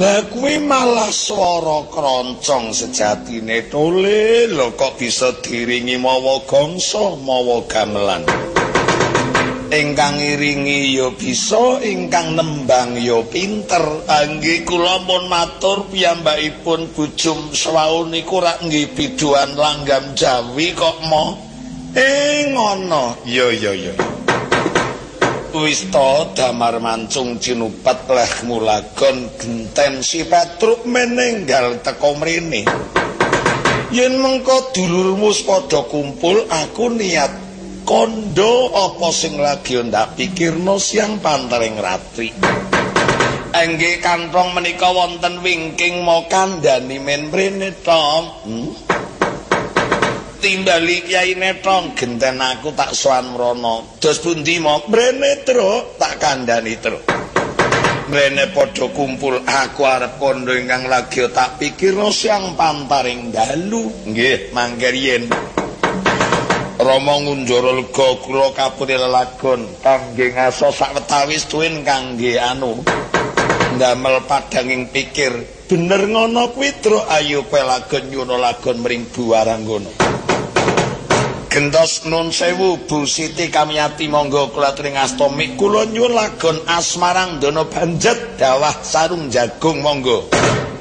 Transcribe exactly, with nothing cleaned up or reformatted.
Lah kuwi malah swara kroncong sejatine tole lho kok bisa diringi mawa gongso mawa gamelan. Ingkang iringi ya bisa, ingkang nembang ya pinter. Nggih kula pun matur piyambakipun bujum swau niku rak nggih biduan langgam Jawi kok mo. Eh ngono. Ya ya ya. Wis to damar mancung cinupat leh mulagon genten si Petruk menenggal teko mrene. Yen mengko dulurmu padha kumpul aku niat kondo apa sing lagi ndak pikirno siang pantaring ratri. Enggih kantong menika wonten wingking mau kandhani men mrene to. Hmm? Timbali Kyai Netong genten aku tak sowan mrono. Dos pundi mo? Mrene Truk, tak kandhani Truk. Mrene padha kumpul aku arep kondo ingkang lagi tak pikirno siang pantaring dalu. Nggih, mangke riyen. Rama ngunjara lega kula kapune lelagon kangge ngaso sawetawis tuwin kangge anu ndamel padanging pikir. Bener ngono kuwi Truk, ayo pelagon nyuno lagon mring Buwaranggono. Gentos nun sewu Bu Siti Kamiyati monggo kula tring astomik kula nyuwun lagon Asmarang Dono Banjet dawah sarung jagung monggo.